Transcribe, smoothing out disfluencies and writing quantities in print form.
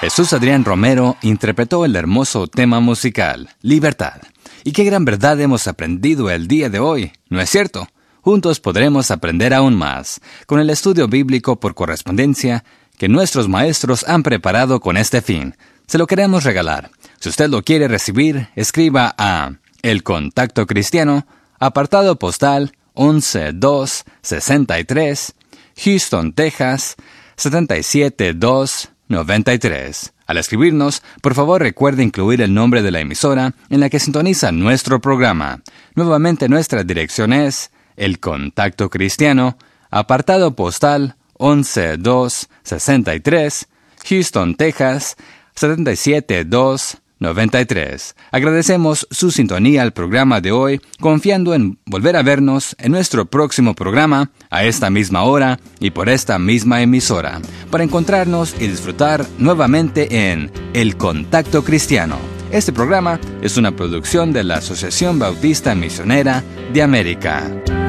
Jesús Adrián Romero interpretó el hermoso tema musical, Libertad. Y qué gran verdad hemos aprendido el día de hoy, ¿no es cierto? Juntos podremos aprender aún más, con el estudio bíblico por correspondencia que nuestros maestros han preparado con este fin. Se lo queremos regalar. Si usted lo quiere recibir, escriba a El Contacto Cristiano, apartado postal 11263, Houston, Texas, 77293. Al escribirnos, por favor recuerde incluir el nombre de la emisora en la que sintoniza nuestro programa. Nuevamente nuestra dirección es El Contacto Cristiano, apartado postal 11263, Houston, Texas, 77293. Agradecemos su sintonía al programa de hoy, confiando en volver a vernos en nuestro próximo programa, a esta misma hora y por esta misma emisora, para encontrarnos y disfrutar nuevamente en El Contacto Cristiano. Este programa es una producción de la Asociación Bautista Misionera de América.